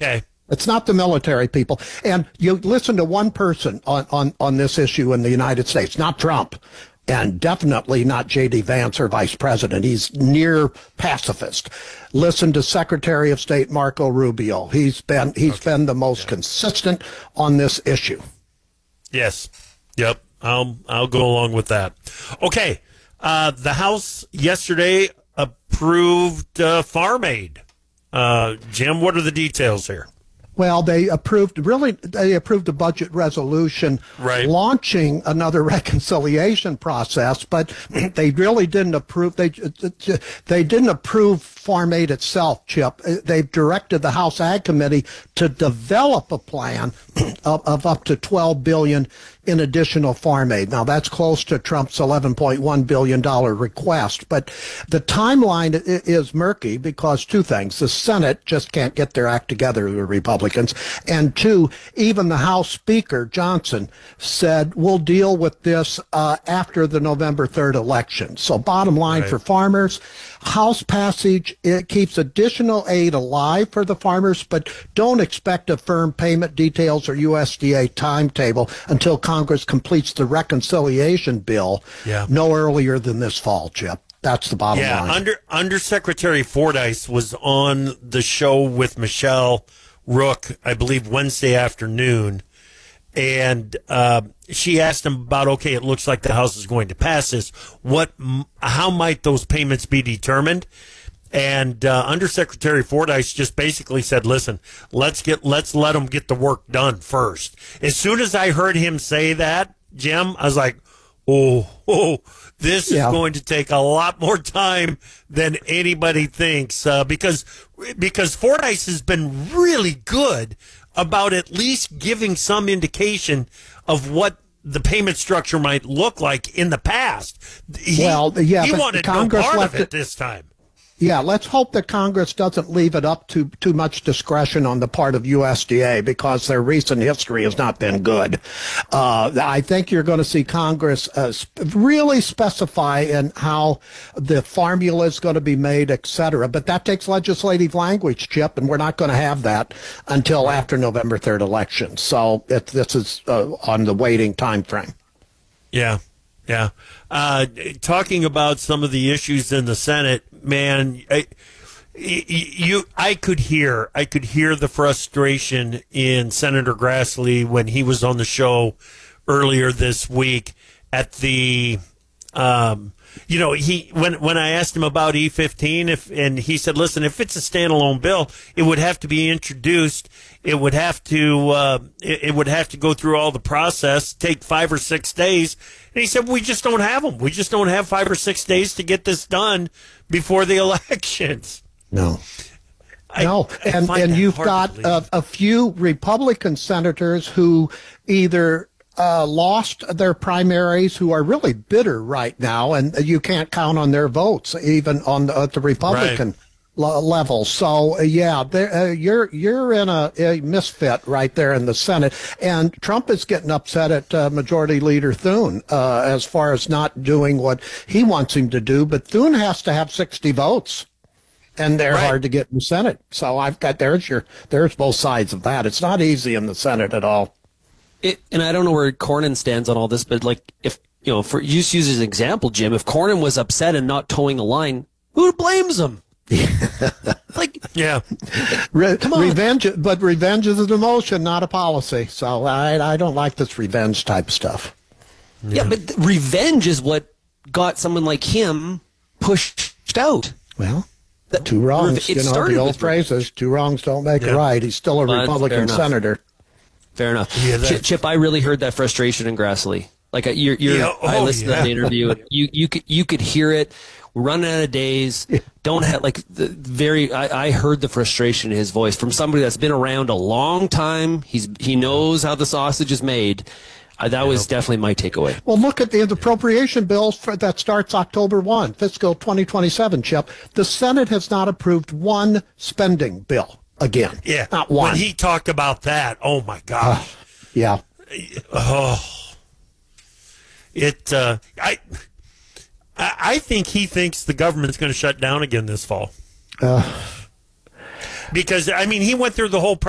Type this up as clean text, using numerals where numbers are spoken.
Okay. It's not the military people. And you listen to one person on this issue in the United States, not Trump, and definitely not J.D. Vance, our vice president. He's near pacifist. Listen to Secretary of State Marco Rubio. He's been the most consistent on this issue. Yes. Yep. I'll go along with that. Okay. The House yesterday approved Farm Aid. Jim, what are the details here? Well, they approved a budget resolution launching another reconciliation process, but they really didn't approve. They didn't approve Farm Aid itself, Chip. They've directed the House Ag Committee to develop a plan of up to $12 billion in additional farm aid. Now, that's close to Trump's $11.1 billion request. But the timeline is murky because two things. The Senate just can't get their act together, the Republicans. And two, even the House Speaker, Johnson, said we'll deal with this after the November 3rd election. So bottom line for farmers, House passage, it keeps additional aid alive for the farmers, but don't expect a firm payment details or USDA timetable until Congress completes the reconciliation bill no earlier than this fall, Chip. That's the bottom line. Undersecretary Fordyce was on the show with Michelle Rook, I believe, Wednesday afternoon, and she asked him about, okay, it looks like the House is going to pass this. How might those payments be determined? And Undersecretary Fordyce just basically said, listen, let's let them get the work done first. As soon as I heard him say that, Jim, I was like, this is going to take a lot more time than anybody thinks, because Fordyce has been really good about at least giving some indication of what the payment structure might look like in the past. He wanted no part of it this time. Yeah, let's hope that Congress doesn't leave it up to too much discretion on the part of USDA because their recent history has not been good. I think you're going to see Congress really specify in how the formula is going to be made, et cetera. But that takes legislative language, Chip, and we're not going to have that until after November 3rd election. So this is on the waiting time frame. Yeah. Yeah. Talking about some of the issues in the Senate, man, I could hear the frustration in Senator Grassley when he was on the show earlier this week at the, when I asked him about E15, and he said, listen, if it's a standalone bill, it would have to be introduced. It would have to go through all the process, take 5 or 6 days. And he said, we just don't have them. We just don't have 5 or 6 days to get this done before the elections. No. And you've got a few Republican senators who either lost their primaries, who are really bitter right now, and you can't count on their votes, even at the Republican level. So you're in a misfit right there in the Senate, and Trump is getting upset at Majority Leader Thune as far as not doing what he wants him to do. But Thune has to have 60 votes, and they're hard to get in the Senate. So there's both sides of that. It's not easy in the Senate at all. And I don't know where Cornyn stands on all this, but if use as an example, Jim, if Cornyn was upset and not towing the line, who blames him? Come on. Revenge is an emotion, not a policy. So I don't like this revenge type stuff. Yeah, but revenge is what got someone like him pushed out. Well, two wrongs, the old phrase is, two wrongs don't make a right. He's still a Republican senator. Fair enough. Yeah, Chip, I really heard that frustration in Grassley. I listened to that interview, and you could hear it. We're running out of days. Don't have I heard the frustration in his voice from somebody that's been around a long time. He knows how the sausage is made. That was definitely my takeaway. Well, look at the appropriation bills that starts October 1, fiscal 2027, Chip. The Senate has not approved one spending bill again. Yeah. Not one. When he talked about that, oh my gosh. Yeah. I think he thinks the government's going to shut down again this fall. Because, he went through the whole